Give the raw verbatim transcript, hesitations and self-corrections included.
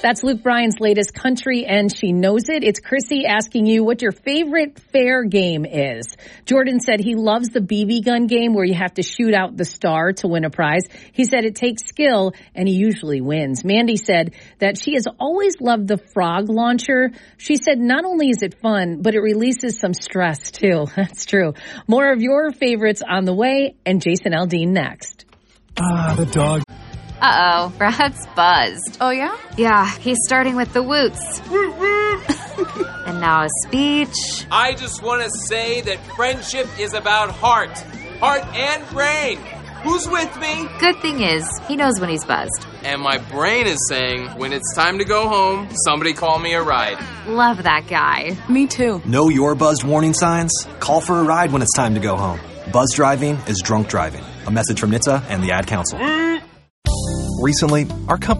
That's Luke Bryan's latest country, and she knows it. It's Chrissy asking you what your favorite fair game is. Jordan said he loves the B B gun game where you have to shoot out the star to win a prize. He said it takes skill, and he usually wins. Mandy said that she has always loved the frog launcher. She said not only is it fun, but it releases some stress, too. That's true. More of your favorites on the way, and Jason Aldean next. Ah, the dog. Uh-oh, Brad's buzzed. Oh, yeah? Yeah, he's starting with the woots. And now a speech. I just want to say that friendship is about heart. Heart and brain. Who's with me? Good thing is, he knows when he's buzzed. And my brain is saying, when it's time to go home, somebody call me a ride. Love that guy. Me too. Know your buzzed warning signs? Call for a ride when it's time to go home. Buzz driving is drunk driving. A message from N H T S A and the Ad Council. Recently, our company